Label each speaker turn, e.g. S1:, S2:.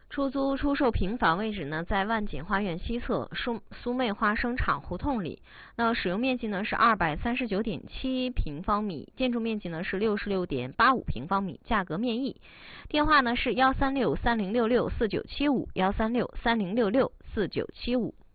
S1: 出租出售平房位置呢，在万锦花苑西侧苏妹花生厂胡同里。那使用面积呢是239.7平方米，建筑面积呢是66.85平方米，价格面议。电话呢是13630664975，13630664975。